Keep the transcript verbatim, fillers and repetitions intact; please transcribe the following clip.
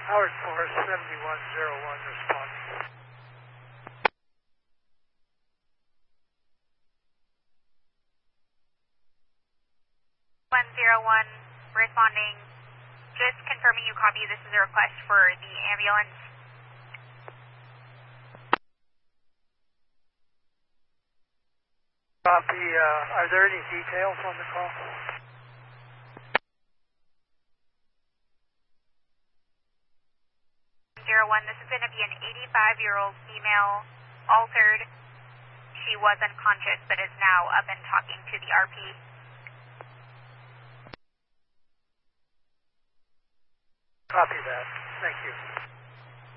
Howard four, seventy-one oh one responding. one oh one responding. Just confirming you copy. This is a request for the ambulance. Copy. Uh, are there any details on the call? zero one, this is going to be an eighty-five-year-old female, altered. She was unconscious but is now up and talking to the R P. Copy that. Thank you.